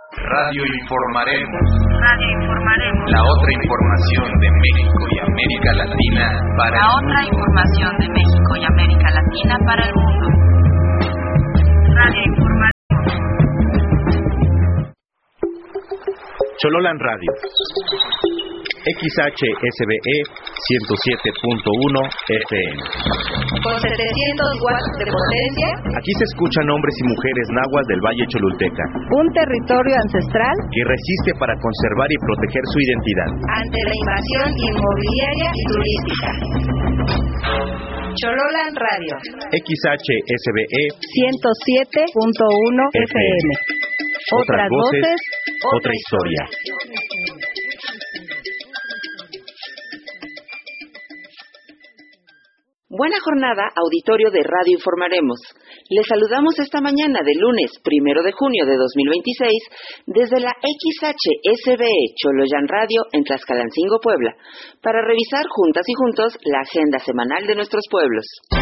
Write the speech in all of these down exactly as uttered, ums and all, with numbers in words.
Radio Informaremos. Radio Informaremos. La otra información de México y América Latina para La el otra mundo. información de México y América Latina para el mundo. Radio Informaremos. Chololan Radio. X H S B E ciento siete punto uno F M. Con setecientos watts de potencia. Aquí se escuchan hombres y mujeres náhuatl del Valle Cholulteca, un territorio ancestral que resiste para conservar y proteger su identidad Ante la invasión inmobiliaria y turística. Chololan Radio. X H S B E ciento siete punto uno F M. Otras voces, otra historia. Buena jornada, auditorio de Radio Informaremos. Les saludamos esta mañana de lunes, primero de junio de dos mil veintiséis, desde la X H S B E Choloyan Radio en Tlaxcalancingo, Puebla, para revisar juntas y juntos la agenda semanal de nuestros pueblos.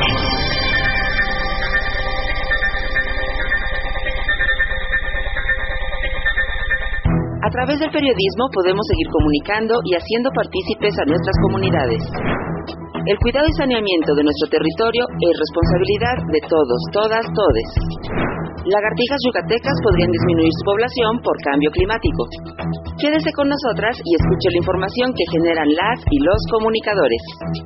A través del periodismo podemos seguir comunicando y haciendo partícipes a nuestras comunidades. El cuidado y saneamiento de nuestro territorio es responsabilidad de todos, todas, todes. Lagartijas yucatecas podrían disminuir su población por cambio climático. Quédese con nosotras y escuche la información que generan las y los comunicadores.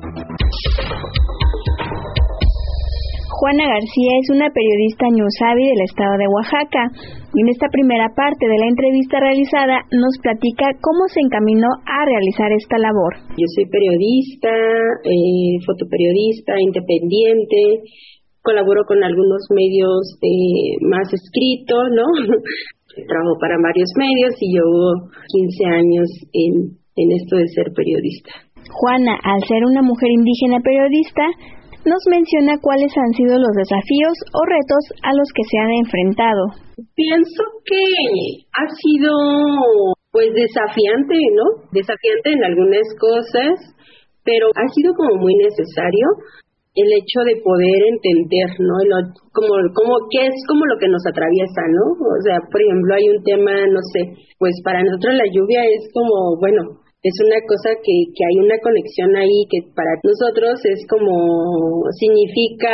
Juana García es una periodista ñusabi del estado de Oaxaca y en esta primera parte de la entrevista realizada nos platica cómo se encaminó a realizar esta labor. Yo soy periodista, eh, fotoperiodista, independiente, colaboro con algunos medios eh, más escritos, ¿no? Trabajo para varios medios y llevo quince años en, en esto de ser periodista. Juana, al ser una mujer indígena periodista, nos menciona cuáles han sido los desafíos o retos a los que se han enfrentado. Pienso que ha sido pues desafiante, ¿no? Desafiante en algunas cosas, pero ha sido como muy necesario el hecho de poder entender, ¿no? Lo, como, como, ¿qué es como lo que nos atraviesa, ¿no? O sea, por ejemplo, hay un tema, no sé, pues para nosotros la lluvia es como, bueno, es una cosa que, que hay una conexión ahí que para nosotros es como, significa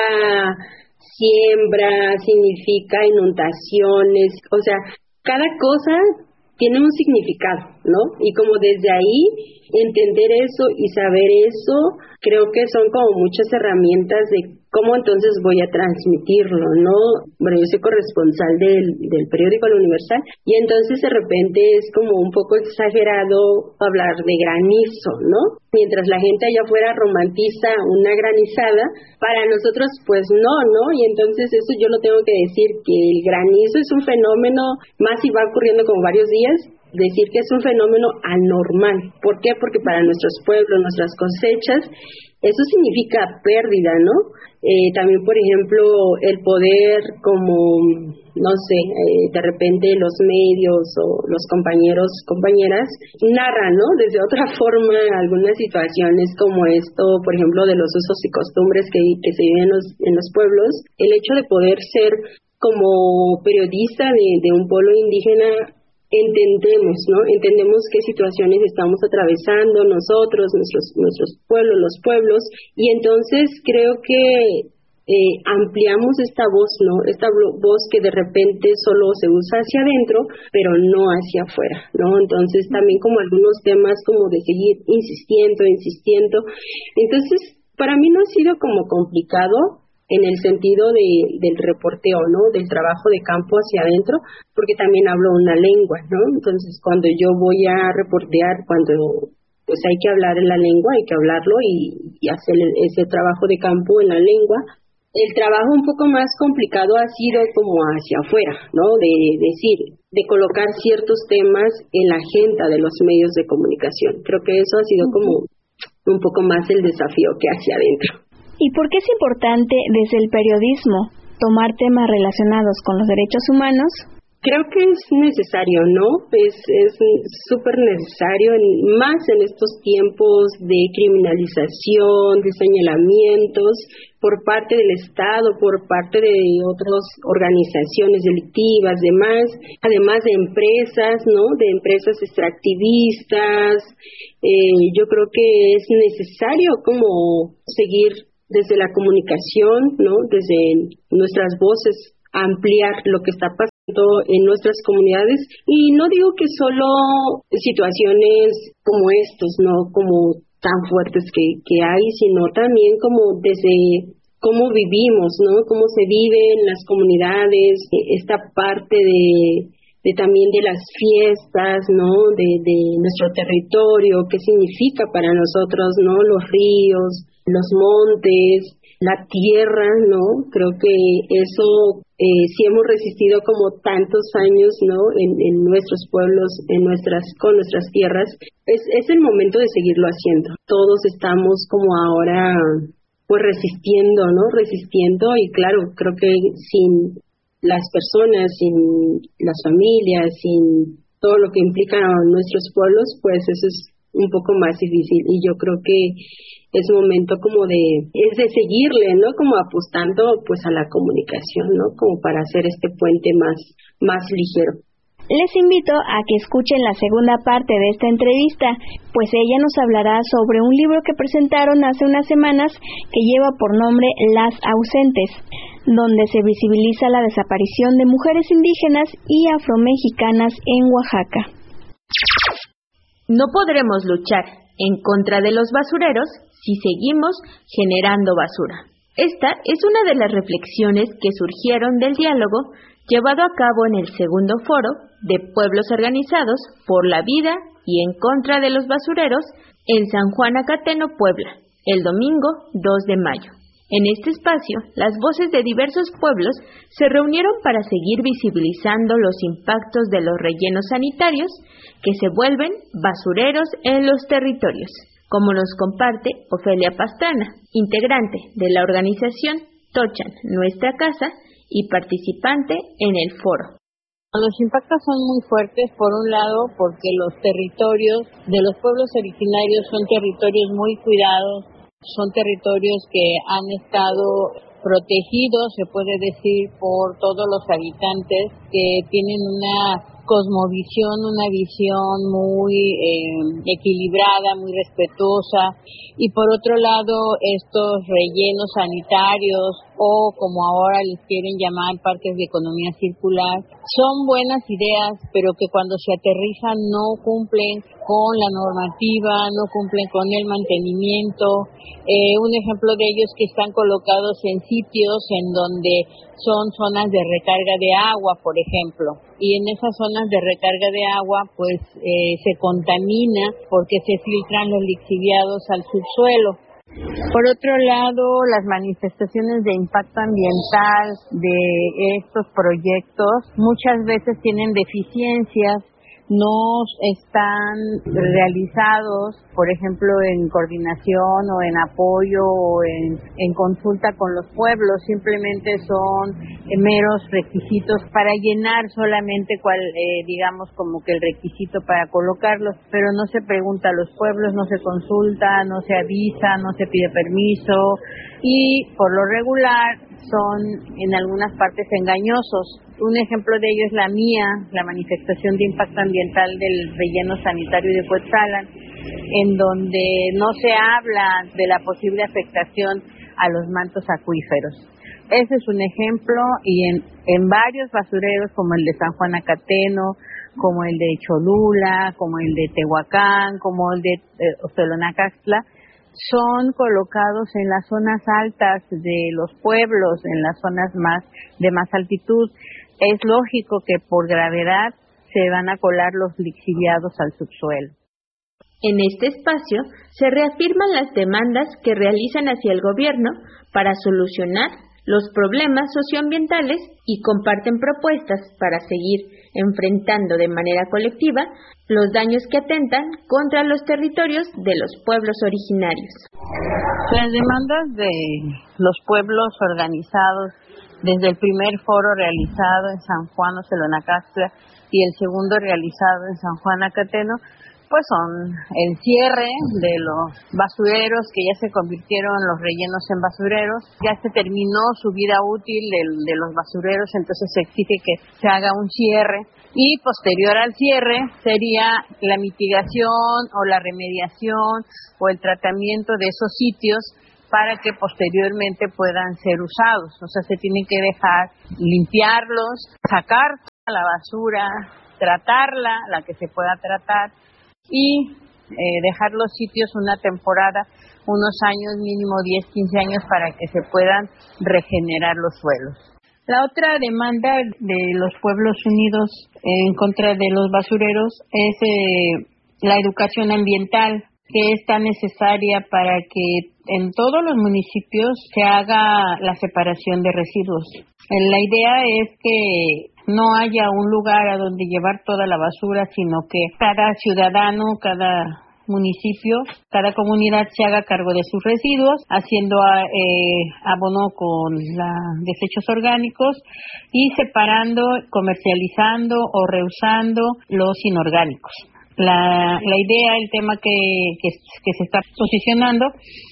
siembra, significa inundaciones, o sea, cada cosa tiene un significado, ¿no? Y como desde ahí entender eso y saber eso, creo que son como muchas herramientas de cómo entonces voy a transmitirlo, ¿no? Bueno, yo soy corresponsal del, del periódico El Universal y entonces de repente es como un poco exagerado hablar de granizo, ¿no? Mientras la gente allá afuera romantiza una granizada, para nosotros pues no, ¿no? Y entonces eso yo lo tengo que decir, que el granizo es un fenómeno más y va ocurriendo como varios días, decir que es un fenómeno anormal. ¿Por qué? Porque para nuestros pueblos, nuestras cosechas, eso significa pérdida, ¿no? Eh, también, por ejemplo, el poder como, no sé, eh, de repente los medios o los compañeros, compañeras, narran, ¿no? Desde otra forma algunas situaciones como esto, por ejemplo, de los usos y costumbres que, que se viven en los, en los pueblos. El hecho de poder ser como periodista de, de un pueblo indígena, entendemos, ¿no? Entendemos qué situaciones estamos atravesando nosotros, nuestros nuestros pueblos, los pueblos, y entonces creo que eh, ampliamos esta voz, ¿no? Esta voz que de repente solo se usa hacia adentro, pero no hacia afuera, ¿no? Entonces también como algunos temas como de seguir insistiendo, insistiendo. Entonces, para mí no ha sido como complicado en el sentido de, del reporteo, ¿no? Del trabajo de campo hacia adentro, porque también hablo una lengua, ¿no? Entonces, cuando yo voy a reportear, cuando pues hay que hablar en la lengua, hay que hablarlo y, y hacer ese trabajo de campo en la lengua. El trabajo un poco más complicado ha sido como hacia afuera, ¿no? De decir, de colocar ciertos temas en la agenda de los medios de comunicación. Creo que eso ha sido como un poco más el desafío que hacia adentro. ¿Y por qué es importante desde el periodismo tomar temas relacionados con los derechos humanos? Creo que es necesario, ¿no? Es es súper necesario, en, más en estos tiempos de criminalización, de señalamientos, por parte del Estado, por parte de otras organizaciones delictivas, demás, además de empresas, ¿no? De empresas extractivistas. Eh, yo creo que es necesario como seguir desde la comunicación, ¿no? Desde nuestras voces, ampliar lo que está pasando en nuestras comunidades. Y no digo que solo situaciones como estos, ¿no? Como tan fuertes que, que hay, sino también como desde cómo vivimos, ¿no? Cómo se vive en las comunidades, esta parte de, de también de las fiestas, ¿no? De, de nuestro territorio, qué significa para nosotros, ¿no? Los ríos, los montes, la tierra, ¿no? Creo que eso eh, sí hemos resistido como tantos años, ¿no? En, en nuestros pueblos, en nuestras, con nuestras tierras. Es, es el momento de seguirlo haciendo. Todos estamos como ahora, pues resistiendo, ¿no? Resistiendo y claro, creo que sin las personas, sin las familias, sin todo lo que implica a nuestros pueblos, pues eso es un poco más difícil y yo creo que es momento como de es de seguirle, ¿no? Como apostando pues a la comunicación, ¿no? Como para hacer este puente más más ligero. Les invito a que escuchen la segunda parte de esta entrevista, pues ella nos hablará sobre un libro que presentaron hace unas semanas que lleva por nombre Las Ausentes, donde se visibiliza la desaparición de mujeres indígenas y afromexicanas en Oaxaca. No podremos luchar en contra de los basureros si seguimos generando basura. Esta es una de las reflexiones que surgieron del diálogo llevado a cabo en el segundo foro de Pueblos Organizados por la Vida y en contra de los basureros en San Juan Acateno, Puebla, el domingo dos de mayo. En este espacio, las voces de diversos pueblos se reunieron para seguir visibilizando los impactos de los rellenos sanitarios que se vuelven basureros en los territorios, como nos comparte Ofelia Pastrana, integrante de la organización Tochan Nuestra Casa y participante en el foro. Los impactos son muy fuertes, por un lado, porque los territorios de los pueblos originarios son territorios muy cuidados, son territorios que han estado protegidos, se puede decir, por todos los habitantes que tienen una cosmovisión, una visión muy eh, equilibrada, muy respetuosa, y por otro lado estos rellenos sanitarios o como ahora les quieren llamar parques de economía circular, son buenas ideas, pero que cuando se aterrizan no cumplen con la normativa, no cumplen con el mantenimiento. Eh, un ejemplo de ello es que están colocados en sitios en donde son zonas de recarga de agua, por ejemplo, y en esas zonas de recarga de agua pues eh, se contamina porque se filtran los lixiviados al subsuelo. Por otro lado, las manifestaciones de impacto ambiental de estos proyectos muchas veces tienen deficiencias, no están realizados, por ejemplo, en coordinación o en apoyo o en, en consulta con los pueblos, simplemente son meros requisitos para llenar solamente cual, eh, digamos como que el requisito para colocarlos, pero no se pregunta a los pueblos, no se consulta, no se avisa, no se pide permiso y por lo regular son en algunas partes engañosos. Un ejemplo de ello es la mía, la manifestación de impacto ambiental del relleno sanitario de Cuetzalan, en donde no se habla de la posible afectación a los mantos acuíferos. Ese es un ejemplo y en, en varios basureros como el de San Juan Acateno, como el de Cholula, como el de Tehuacán, como el de eh, Oxtolonacaxtla, son colocados en las zonas altas de los pueblos, en las zonas más de más altitud. Es lógico que por gravedad se van a colar los lixiviados al subsuelo. En este espacio se reafirman las demandas que realizan hacia el gobierno para solucionar los problemas socioambientales y comparten propuestas para seguir enfrentando de manera colectiva los daños que atentan contra los territorios de los pueblos originarios. Las demandas de los pueblos organizados desde el primer foro realizado en San Juan Oxtolonacaxtla y el segundo realizado en San Juan Acateno Pues son el cierre de los basureros que ya se convirtieron los rellenos en basureros. Ya se terminó su vida útil de, de los basureros, entonces se exige que se haga un cierre. Y posterior al cierre sería la mitigación o la remediación o el tratamiento de esos sitios para que posteriormente puedan ser usados. O sea, se tienen que dejar limpiarlos, sacar la basura, tratarla, la que se pueda tratar, y eh, dejar los sitios una temporada, unos años, mínimo diez, quince años, para que se puedan regenerar los suelos. La otra demanda de los pueblos unidos en contra de los basureros es eh, la educación ambiental, que es tan necesaria para que en todos los municipios se haga la separación de residuos. La idea es que no haya un lugar a donde llevar toda la basura, sino que cada ciudadano, cada municipio, cada comunidad se haga cargo de sus residuos, haciendo eh, abono con los desechos orgánicos y separando, comercializando o reusando los inorgánicos. La, la idea, el tema que, que, que se está posicionando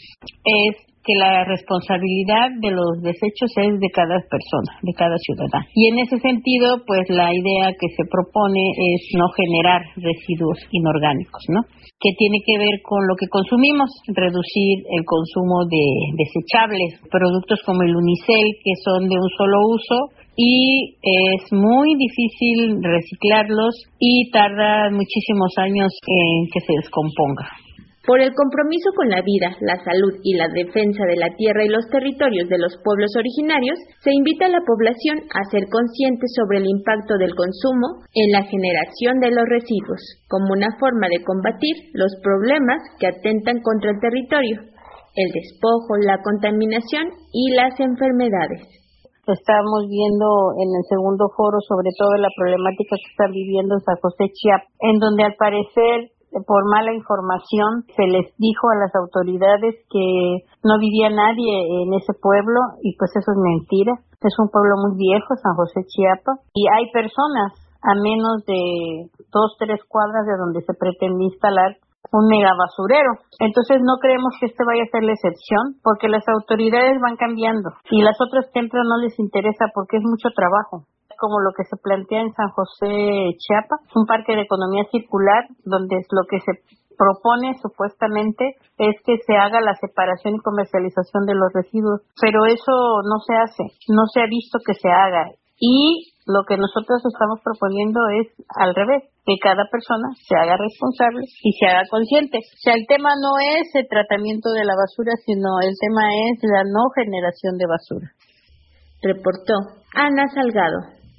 es que la responsabilidad de los desechos es de cada persona, de cada ciudadano. Y en ese sentido, pues la idea que se propone es no generar residuos inorgánicos, ¿no? Que tiene que ver con lo que consumimos, reducir el consumo de desechables, productos como el unicel, que son de un solo uso, y es muy difícil reciclarlos y tarda muchísimos años en que se descomponga. Por el compromiso con la vida, la salud y la defensa de la tierra y los territorios de los pueblos originarios, se invita a la población a ser consciente sobre el impacto del consumo en la generación de los residuos, como una forma de combatir los problemas que atentan contra el territorio, el despojo, la contaminación y las enfermedades. Estamos viendo en el segundo foro sobre todo la problemática que está viviendo San José Chiapas, en donde al parecer por mala información se les dijo a las autoridades que no vivía nadie en ese pueblo, y pues eso es mentira. Es un pueblo muy viejo, San José Chiapas, y hay personas a menos de dos, tres cuadras de donde se pretende instalar un megabasurero. Entonces no creemos que este vaya a ser la excepción, porque las autoridades van cambiando y las otras siempre no les interesa porque es mucho trabajo, como lo que se plantea en San José Chiapas, un parque de economía circular, donde lo que se propone supuestamente es que se haga la separación y comercialización de los residuos, pero eso no se hace, no se ha visto que se haga, y lo que nosotros estamos proponiendo es al revés, que cada persona se haga responsable y se haga consciente. O sea, el tema no es el tratamiento de la basura, sino el tema es la no generación de basura. Reportó Ana Salgado.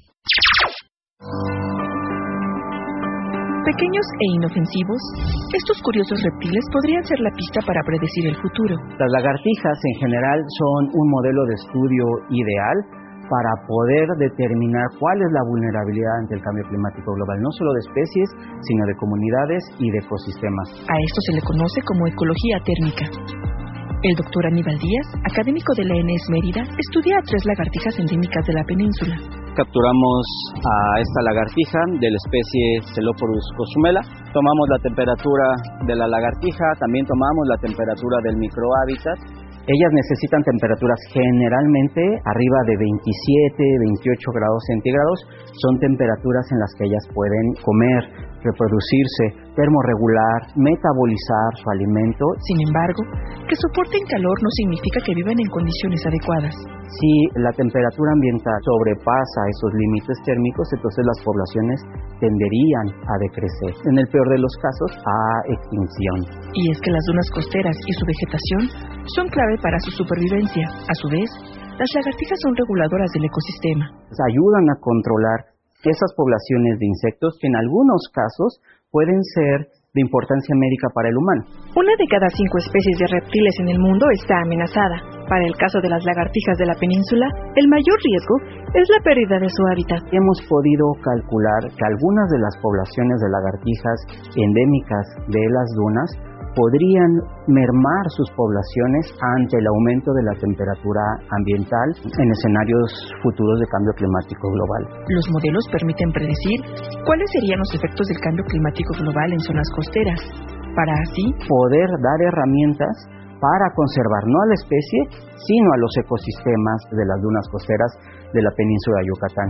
Pequeños e inofensivos, estos curiosos reptiles podrían ser la pista para predecir el futuro. Las lagartijas en general son un modelo de estudio ideal para poder determinar cuál es la vulnerabilidad ante el cambio climático global, no solo de especies, sino de comunidades y de ecosistemas. A esto se le conoce como ecología térmica. El doctor Aníbal Díaz, académico de la E N E S Mérida, estudia a tres lagartijas endémicas de la península. Capturamos a esta lagartija de la especie Celoporus cozumela, tomamos la temperatura de la lagartija, también tomamos la temperatura del microhábitat. Ellas necesitan temperaturas generalmente arriba de veintisiete, veintiocho grados centígrados. Son temperaturas en las que ellas pueden comer, reproducirse, termorregular, metabolizar su alimento. Sin embargo, que soporten calor no significa que vivan en condiciones adecuadas. Si la temperatura ambiental sobrepasa esos límites térmicos, entonces las poblaciones tenderían a decrecer. En el peor de los casos, a extinción. Y es que las dunas costeras y su vegetación son clave para su supervivencia. A su vez, las lagartijas son reguladoras del ecosistema. Ayudan a controlar esas poblaciones de insectos que en algunos casos pueden ser de importancia médica para el humano. Una de cada cinco especies de reptiles en el mundo está amenazada. Para el caso de las lagartijas de la península, el mayor riesgo es la pérdida de su hábitat. Hemos podido calcular que algunas de las poblaciones de lagartijas endémicas de las dunas podrían mermar sus poblaciones ante el aumento de la temperatura ambiental en escenarios futuros de cambio climático global. Los modelos permiten predecir cuáles serían los efectos del cambio climático global en zonas costeras, para así poder dar herramientas para conservar no a la especie, sino a los ecosistemas de las dunas costeras de la península de Yucatán.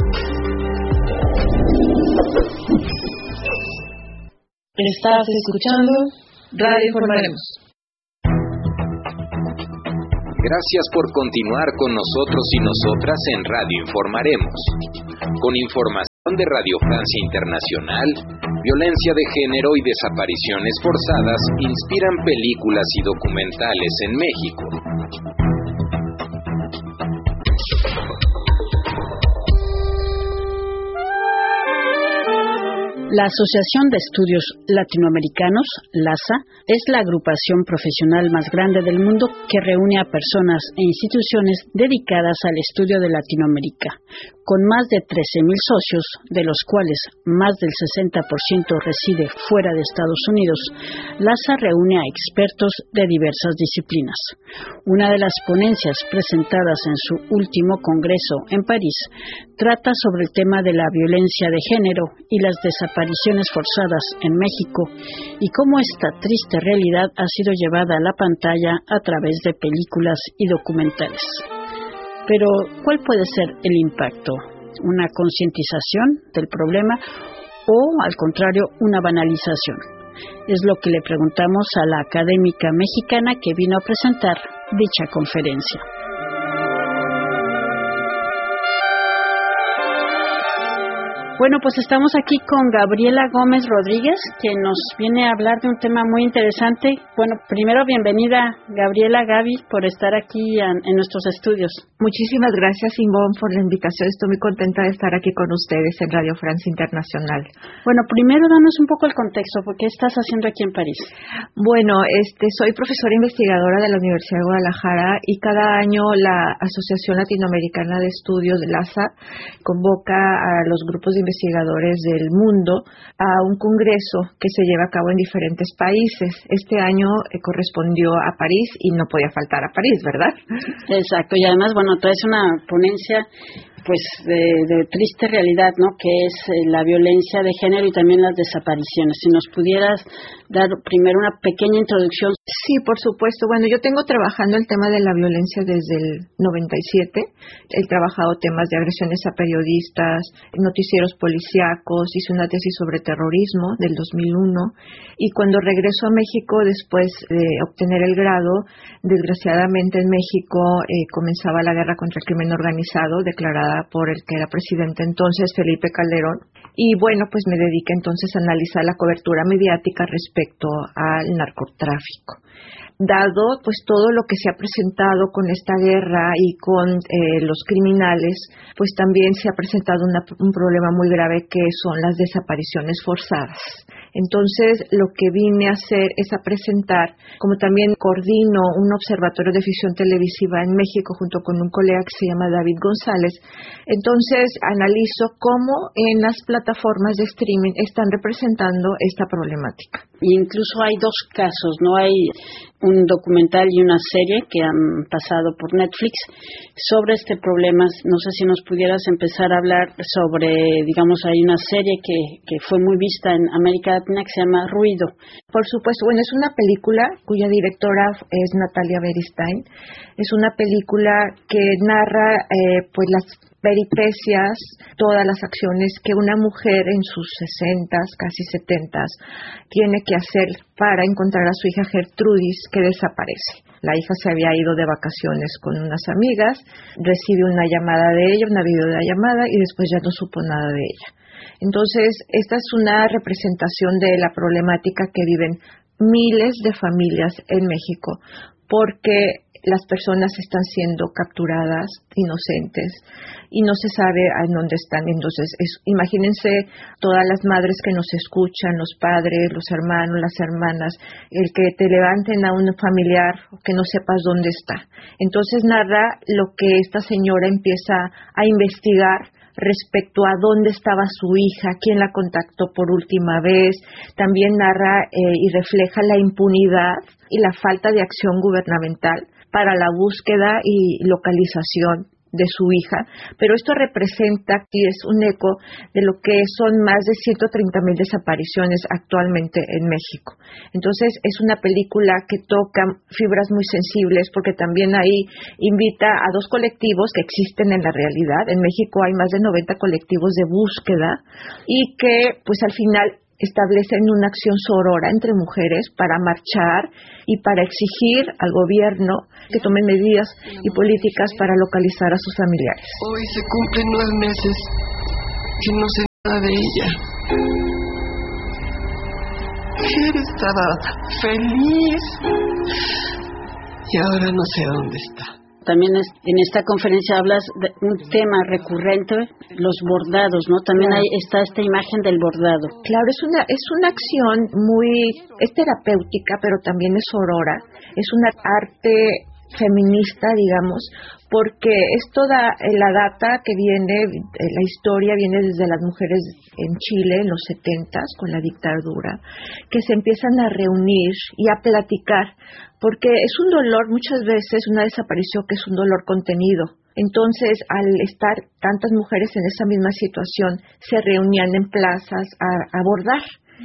Estás escuchando Radio Informaremos. Gracias por continuar con nosotros y nosotras en Radio Informaremos. Con información de Radio Francia Internacional, violencia de género y desapariciones forzadas inspiran películas y documentales en México. La Asociación de Estudios Latinoamericanos, LASA, es la agrupación profesional más grande del mundo que reúne a personas e instituciones dedicadas al estudio de Latinoamérica. Con más de trece mil socios, de los cuales más del sesenta por ciento reside fuera de Estados Unidos, LASA reúne a expertos de diversas disciplinas. Una de las ponencias presentadas en su último congreso en París trata sobre el tema de la violencia de género y las desapariciones forzadas en México y cómo esta triste realidad ha sido llevada a la pantalla a través de películas y documentales. Pero, ¿cuál puede ser el impacto? ¿Una concientización del problema o, al contrario, una banalización? Es lo que le preguntamos a la académica mexicana que vino a presentar dicha conferencia. Bueno, pues estamos aquí con Gabriela Gómez Rodríguez, que nos viene a hablar de un tema muy interesante. Bueno, primero, bienvenida, Gabriela, Gaby, por estar aquí en, en nuestros estudios. Muchísimas gracias, Ivonne, por la invitación. Estoy muy contenta de estar aquí con ustedes en Radio Francia Internacional. Bueno, primero, danos un poco el contexto. ¿Por qué estás haciendo aquí en París? Bueno, este, soy profesora investigadora de la Universidad de Guadalajara y cada año la Asociación Latinoamericana de Estudios, LASA, convoca a los grupos de investigadores del mundo a un congreso que se lleva a cabo en diferentes países. Este año eh, correspondió a París y no podía faltar a París, ¿verdad? Exacto, y además, bueno, traes una ponencia pues de, de triste realidad, ¿no? Que es eh, la violencia de género y también las desapariciones. Si nos pudieras dar primero una pequeña introducción. Sí, por supuesto. Bueno, yo tengo trabajando el tema de la violencia desde el noventa y siete. He trabajado temas de agresiones a periodistas, noticieros policíacos, hice una tesis sobre terrorismo del dos mil uno y cuando regreso a México después de obtener el grado, desgraciadamente en México eh, comenzaba la guerra contra el crimen organizado declarada por el que era presidente entonces, Felipe Calderón. Y bueno, pues me dediqué entonces a analizar la cobertura mediática respecto al narcotráfico. Dado pues todo lo que se ha presentado con esta guerra y con eh, los criminales, pues también se ha presentado una, un problema muy grave que son las desapariciones forzadas. Entonces, lo que vine a hacer es a presentar, como también coordino un observatorio de ficción televisiva en México junto con un colega que se llama David González, entonces analizo cómo en las plataformas de streaming están representando esta problemática. Y incluso hay dos casos, ¿no? Hay un documental y una serie que han pasado por Netflix sobre este problema. No sé si nos pudieras empezar a hablar sobre, digamos, hay una serie que, que fue muy vista en América Latina que se llama Ruido. Por supuesto, bueno, es una película cuya directora es Natalia Beristain. Es una película que narra eh, pues las peripecias, todas las acciones que una mujer en sus sesentas, casi setentas, tiene que hacer para encontrar a su hija Gertrudis, que desaparece. La hija se había ido de vacaciones con unas amigas, recibe una llamada de ella, una videollamada, y después ya no supo nada de ella. Entonces, esta es una representación de la problemática que viven miles de familias en México, porque las personas están siendo capturadas, inocentes, y no se sabe a dónde están. Entonces, es, imagínense todas las madres que nos escuchan, los padres, los hermanos, las hermanas, el que te levanten a un familiar que no sepas dónde está. Entonces, narra lo que esta señora empieza a investigar respecto a dónde estaba su hija, quién la contactó por última vez. También narra eh, y refleja la impunidad y la falta de acción gubernamental para la búsqueda y localización de su hija, pero esto representa y es un eco de lo que son más de ciento treinta mil desapariciones actualmente en México. Entonces es una película que toca fibras muy sensibles porque también ahí invita a dos colectivos que existen en la realidad. En México hay más de noventa colectivos de búsqueda y que pues al final establecen una acción sorora entre mujeres para marchar y para exigir al gobierno que tome medidas y políticas para localizar a sus familiares. Hoy se cumplen nueve meses que no sé nada de ella. Ayer estaba feliz y ahora no sé dónde está. También es, en esta conferencia hablas de un tema recurrente, los bordados, ¿no? También Claro. hay, está esta imagen del bordado. Claro, es una es una acción muy es terapéutica, pero también es sorora. Es una arte feminista, digamos, porque es toda la data que viene, la historia viene desde las mujeres en Chile en los setentas con la dictadura, que se empiezan a reunir y a platicar, porque es un dolor muchas veces, una desaparición que es un dolor contenido. Entonces, al estar tantas mujeres en esa misma situación, se reunían en plazas a, a bordar.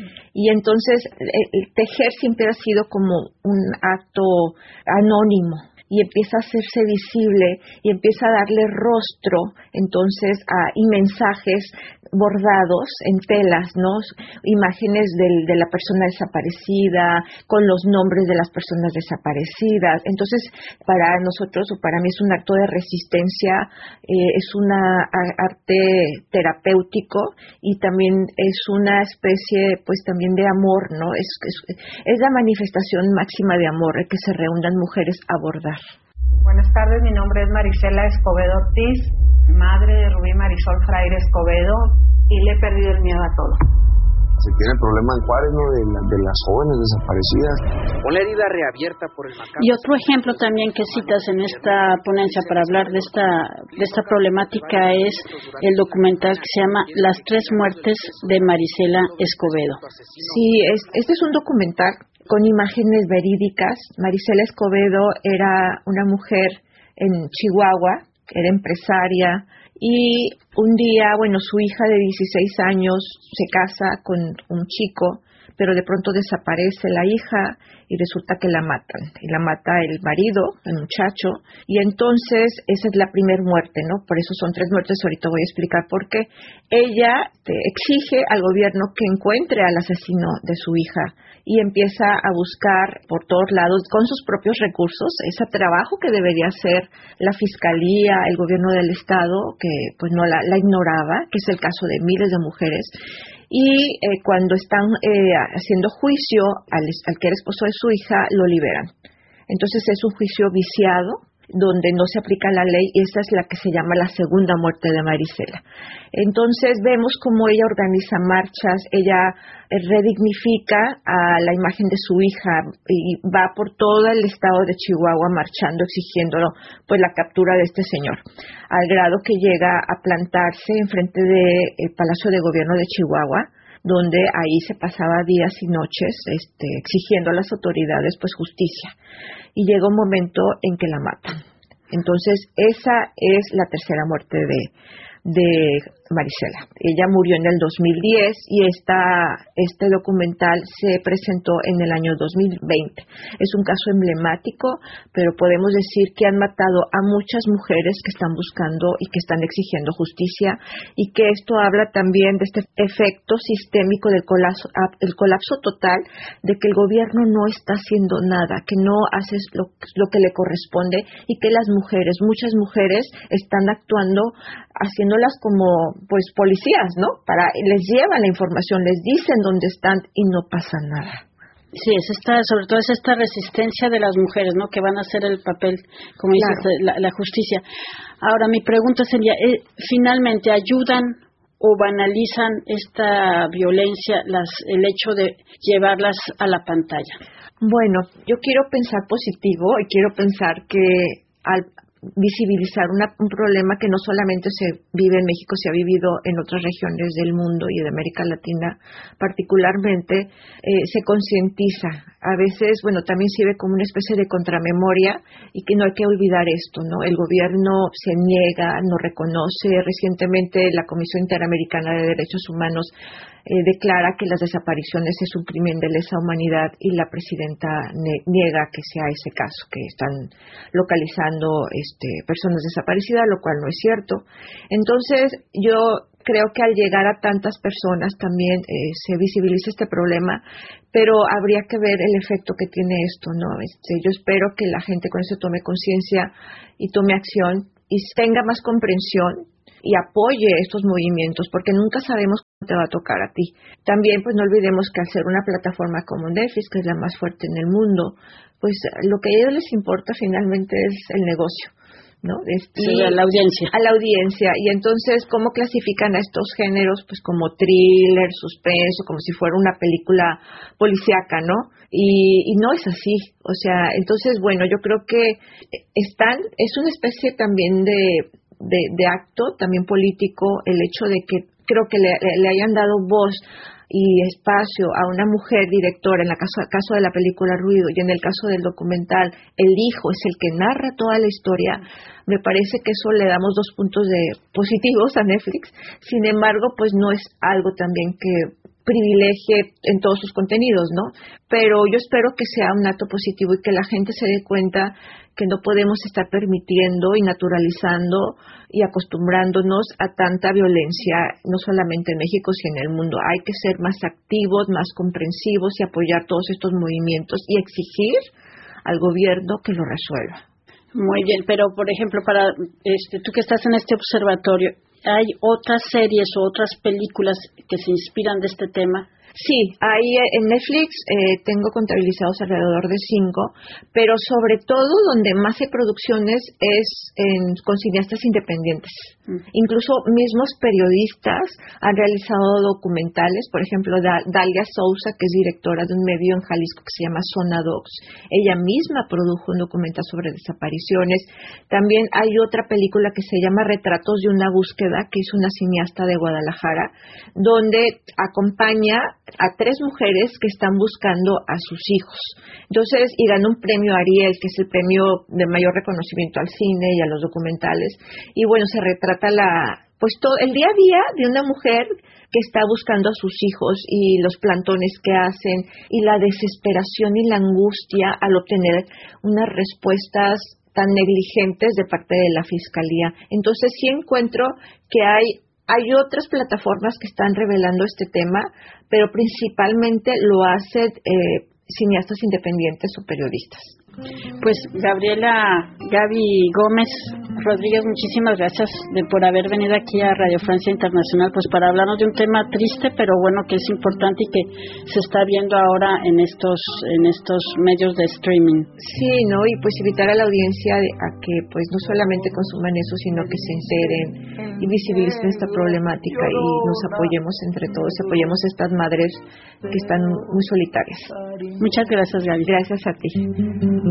Y entonces el tejer siempre ha sido como un acto anónimo y empieza a hacerse visible y empieza a darle rostro entonces a y mensajes bordados en telas, ¿no? Imágenes del, de la persona desaparecida con los nombres de las personas desaparecidas. Entonces, para nosotros o para mí es un acto de resistencia, eh, es una arte terapéutico y también es una especie, pues también de amor, ¿no? Es, es, es la manifestación máxima de amor, el que se reúnan mujeres a bordar. Buenas tardes, mi nombre es Marisela Escobedo Ortiz, madre de Rubí Marisol Fraire Escobedo, y le he perdido el miedo a todo. Se tiene el problema en Juárez, ¿no? De, la, de las jóvenes desaparecidas. Con la herida reabierta por el macabro. Y otro ejemplo también que citas en esta ponencia para hablar de esta de esta problemática es el documental que se llama Las tres muertes de Marisela Escobedo. Sí, es, este es un documental con imágenes verídicas. Marisela Escobedo era una mujer en Chihuahua, era empresaria, y un día, bueno, su hija de dieciséis años se casa con un chico, pero de pronto desaparece la hija y resulta que la matan. Y la mata el marido, el muchacho, y entonces esa es la primer muerte, ¿no? Por eso son tres muertes, ahorita voy a explicar por qué. Ella te exige al gobierno que encuentre al asesino de su hija y empieza a buscar por todos lados con sus propios recursos ese trabajo que debería hacer la fiscalía, el gobierno del estado, que pues no la, la ignoraba, que es el caso de miles de mujeres. Y eh, cuando están eh, haciendo juicio al, al que era esposo de su hija, lo liberan. Entonces es un juicio viciado, donde no se aplica la ley, y esa es la que se llama la segunda muerte de Marisela. Entonces vemos cómo ella organiza marchas, ella redignifica a la imagen de su hija y va por todo el estado de Chihuahua marchando, exigiéndolo, pues la captura de este señor, al grado que llega a plantarse enfrente del Palacio de Gobierno de Chihuahua, donde ahí se pasaba días y noches este, exigiendo a las autoridades pues justicia. Y llega un momento en que la matan. Entonces, esa es la tercera muerte de, de Marisela. Ella murió en el dos mil diez y esta, este documental se presentó en el año dos mil veinte. Es un caso emblemático, pero podemos decir que han matado a muchas mujeres que están buscando y que están exigiendo justicia, y que esto habla también de este efecto sistémico del colapso, el colapso total, de que el gobierno no está haciendo nada, que no hace lo, lo que le corresponde, y que las mujeres, muchas mujeres están actuando, haciéndolas como pues policías, ¿no? Para les llevan la información, les dicen dónde están y no pasa nada. Sí, es esta, sobre todo es esta resistencia de las mujeres, ¿no? Que van a hacer el papel, como dices, claro, la, la justicia. Ahora, mi pregunta sería, eh, finalmente, ¿ayudan o banalizan esta violencia, las, el hecho de llevarlas a la pantalla? Bueno, yo quiero pensar positivo y quiero pensar que al visibilizar una, un problema que no solamente se vive en México, se ha vivido en otras regiones del mundo y de América Latina particularmente, eh, se concientiza. A veces, bueno, también sirve como una especie de contramemoria y que no hay que olvidar esto, ¿no? El gobierno se niega, no reconoce. Recientemente la Comisión Interamericana de Derechos Humanos Eh, declara que las desapariciones es un crimen de lesa humanidad y la presidenta ne- niega que sea ese caso, que están localizando este, personas desaparecidas, lo cual no es cierto. Entonces, yo creo que al llegar a tantas personas también eh, se visibiliza este problema, pero habría que ver el efecto que tiene esto, ¿no? Este, yo espero que la gente con eso tome conciencia y tome acción y tenga más comprensión y apoye estos movimientos, porque nunca sabemos cómo te va a tocar a ti. También, pues no olvidemos que al ser una plataforma como Netflix, que es la más fuerte en el mundo, pues lo que a ellos les importa finalmente es el negocio, ¿no? Es, sí, a la audiencia. A la audiencia. Y entonces, ¿cómo clasifican a estos géneros? Pues como thriller, suspenso, como si fuera una película policíaca, ¿no? Y, y no es así. O sea, entonces, bueno, yo creo que están, es una especie también de De, de acto también político el hecho de que creo que le, le hayan dado voz y espacio a una mujer directora en el caso, caso de la película Ruido y en el caso del documental el hijo es el que narra toda la historia. Me parece que eso le damos dos puntos de positivos a Netflix. Sin embargo, pues no es algo también que privilegie en todos sus contenidos, ¿no? Pero yo espero que sea un acto positivo y que la gente se dé cuenta que no podemos estar permitiendo y naturalizando y acostumbrándonos a tanta violencia, no solamente en México, sino en el mundo. Hay que ser más activos, más comprensivos y apoyar todos estos movimientos y exigir al gobierno que lo resuelva. Muy bien, pero por ejemplo, para este, tú que estás en este observatorio, ¿hay otras series o otras películas que se inspiran de este tema? Sí, hay en Netflix eh, tengo contabilizados alrededor de cinco, pero sobre todo donde más hay producciones es en, con cineastas independientes. Mm. Incluso mismos periodistas han realizado documentales, por ejemplo, da, Dalia Sousa, que es directora de un medio en Jalisco que se llama Zona Docs. Ella misma produjo un documental sobre desapariciones. También hay otra película que se llama Retratos de una búsqueda, que es una cineasta de Guadalajara, donde acompaña a tres mujeres que están buscando a sus hijos. Entonces, y ganó un premio Ariel, que es el premio de mayor reconocimiento al cine y a los documentales. Y bueno, se retrata la, pues todo el día a día de una mujer que está buscando a sus hijos y los plantones que hacen y la desesperación y la angustia al obtener unas respuestas tan negligentes de parte de la fiscalía. Entonces, sí encuentro que hay Hay otras plataformas que están revelando este tema, pero principalmente lo hacen eh, cineastas independientes o periodistas. Pues Gabriela, Gaby Gómez Rodríguez, muchísimas gracias de, por haber venido aquí a Radio Francia Internacional, pues para hablarnos de un tema triste, pero bueno, que es importante y que se está viendo ahora en estos en estos medios de streaming. Sí, ¿no? Y pues invitar a la audiencia a que pues no solamente consuman eso, sino que se enteren y visibilicen esta problemática y nos apoyemos entre todos, apoyemos a estas madres que están muy solitarias. Muchas gracias, Gaby. Gracias a ti.